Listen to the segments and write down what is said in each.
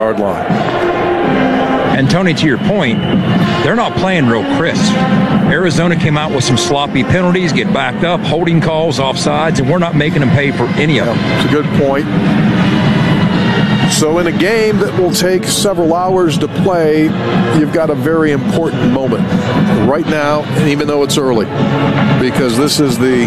yard line. And Tony, to your point, they're not playing real crisp. Arizona came out with some sloppy penalties, get backed up, holding calls, offsides, and we're not making them pay for any of them. It's a good point. So in a game that will take several hours to play, you've got a very important moment right now, and even though it's early, because this is the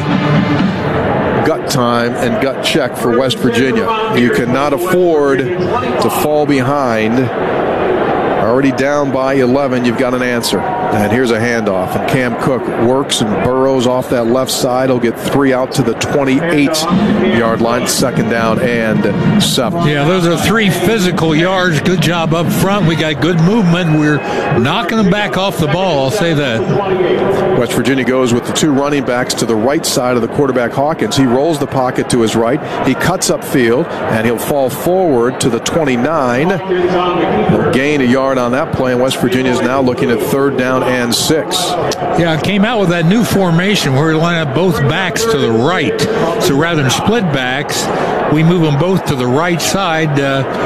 gut time and gut check for West Virginia. You cannot afford to fall behind. Already down by 11, you've got an answer. And here's a handoff. And Cam Cook works and burrows off that left side. He'll get 3 out to the 28-yard line. Second down and 7. Yeah, those are 3 physical yards. Good job up front. We got good movement. We're knocking them back off the ball. I'll say that. West Virginia goes with the 2 running backs to the right side of the quarterback, Hawkins. He rolls the pocket to his right. He cuts upfield, and he'll fall forward to the 29. He'll gain a yard on that play, and West Virginia is now looking at 3rd down and 6. Yeah, came out with that new formation where we line up both backs to the right. So rather than split backs, we move them both to the right side.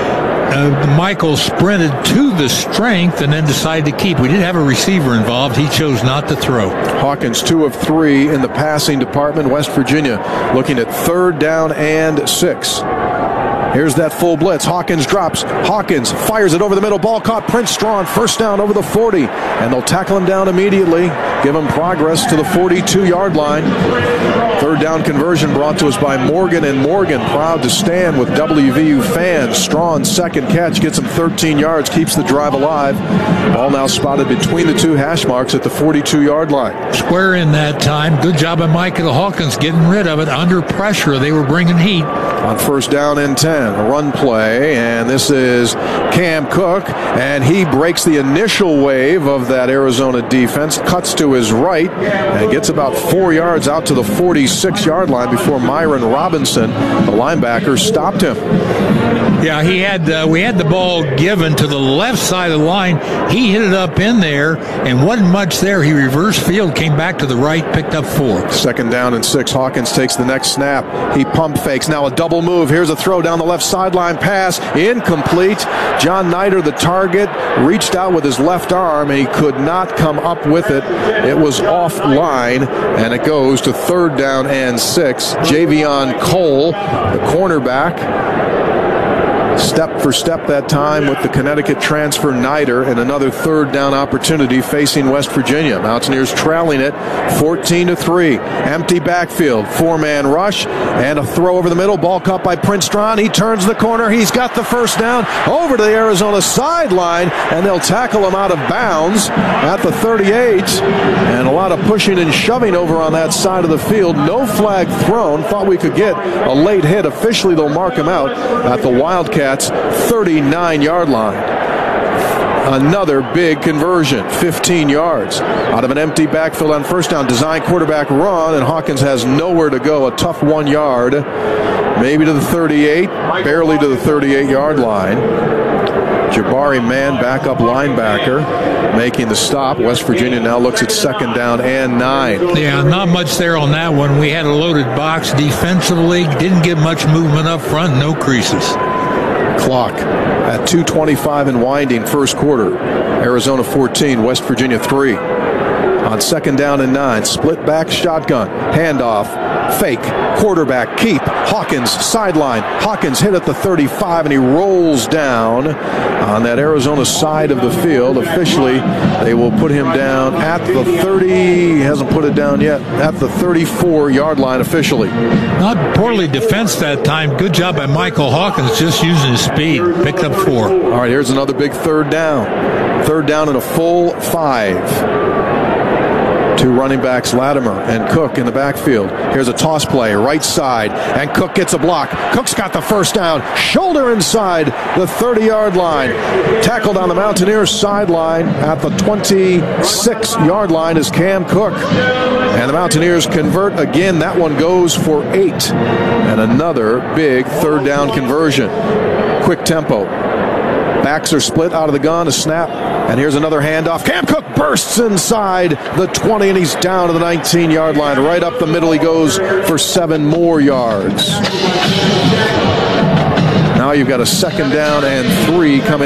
Michael sprinted to the strength and then decided to keep. We did have a receiver involved. He chose not to throw. Hawkins 2 of 3 in the passing department. West Virginia looking at 3rd down and 6. Here's that full blitz. Hawkins drops. Hawkins fires it over the middle. Ball caught. Prince Strong. First down over the 40. And they'll tackle him down immediately. Give him progress to the 42-yard line. 3rd down conversion brought to us by Morgan. And Morgan proud to stand with WVU fans. Strawn's second catch gets him 13 yards. Keeps the drive alive. Ball now spotted between the 2 hash marks at the 42-yard line. Square in that time. Good job by Michael Hawkins getting rid of it. Under pressure. They were bringing heat. On 1st down and 10. A run play, and this is Cam Cook, and he breaks the initial wave of that Arizona defense, cuts to his right, and gets about 4 yards out to the 46-yard line before Myron Robinson, the linebacker, stopped him. Yeah, we had the ball given to the left side of the line. He hit it up in there, and wasn't much there. He reversed field, came back to the right, picked up 4. 2nd down and 6. Hawkins takes the next snap. He pump fakes. Now a double move. Here's a throw down the left sideline. Pass incomplete. John Nider, the target, reached out with his left arm, and he could not come up with it. It was offline, and it goes to 3rd down and 6. Javion Cole, the cornerback, step for step that time with the Connecticut transfer Nider, and another 3rd down opportunity facing West Virginia. Mountaineers trailing it 14-3. Empty backfield, 4-man rush, and a throw over the middle. Ball caught by Prince Strong. He turns the corner. He's got the first down over to the Arizona sideline, and they'll tackle him out of bounds at the 38. And a lot of pushing and shoving over on that side of the field. No flag thrown. Thought we could get a late hit. Officially, they'll mark him out at the Wildcats 39-yard line. Another big conversion, 15 yards out of an empty backfield on 1st down. Design quarterback run, and Hawkins has nowhere to go. A tough 1 yard, maybe to the 38, barely to the 38-yard line. Jabari Mann, backup linebacker, making the stop. West Virginia now looks at 2nd down and 9. Yeah, not much there on that one. We had a loaded box defensively. Didn't get much movement up front. No creases. Clock at 2:25 and winding, 1st quarter. Arizona 14, West Virginia 3. On 2nd down and 9, split back shotgun, handoff, fake, quarterback keep, Hawkins sideline. Hawkins hit at the 35, and he rolls down on that Arizona side of the field. Officially, they will put him down at the 30. He hasn't put it down yet. At the 34-yard line officially. Not poorly defensed that time. Good job by Michael Hawkins, just using his speed. Picked up 4. All right, here's another big 3rd down. 3rd down and a full 5. 2 running backs, Latimer and Cook in the backfield. Here's a toss play, right side, and Cook gets a block. Cook's got the first down. Shoulder inside the 30-yard line. Tackled on the Mountaineers sideline at the 26-yard line is Cam Cook. And the Mountaineers convert again. That one goes for 8. And another big 3rd down conversion. Quick tempo. Backs are split out of the gun, a snap, and here's another handoff. Cam Cook bursts inside the 20, and he's down to the 19-yard line. Right up the middle he goes for 7 more yards. Now Now you've got a 2nd down and 3 coming